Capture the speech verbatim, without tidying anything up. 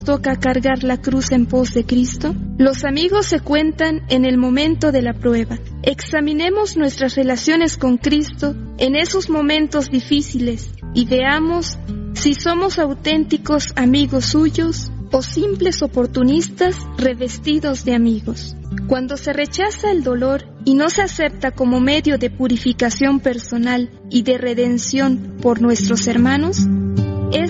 toca cargar la cruz en pos de Cristo? Los amigos se cuentan en el momento de la prueba. Examinemos nuestras relaciones con Cristo en esos momentos difíciles y veamos si somos auténticos amigos suyos o simples oportunistas revestidos de amigos. Cuando se rechaza el dolor y no se acepta como medio de purificación personal y de redención por nuestros hermanos,